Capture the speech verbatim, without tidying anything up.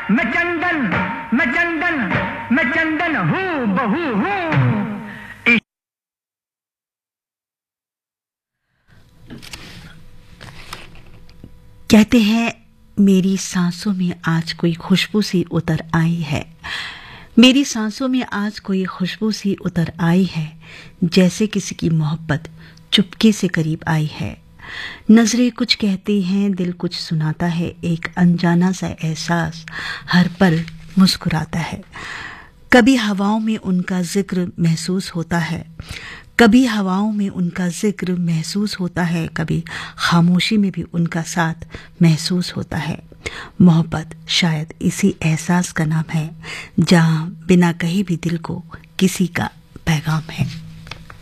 मैं चंदन मैं चंदन मैं चंदन हूँ बहू हूँ। कहते हैं मेरी सांसों में आज कोई खुशबू सी उतर आई है, मेरी सांसों में आज कोई खुशबू सी उतर आई है, जैसे किसी की मोहब्बत चुपके से करीब आई है। नजरें कुछ कहती हैं, दिल कुछ सुनाता है, एक अनजाना सा एहसास हर पल मुस्कुराता है। कभी हवाओं में उनका जिक्र महसूस होता है, कभी हवाओं में उनका जिक्र महसूस होता है, कभी खामोशी में भी उनका साथ महसूस होता है। मोहब्बत शायद इसी एहसास का नाम है, जहां बिना कहे भी दिल को किसी का पैगाम है।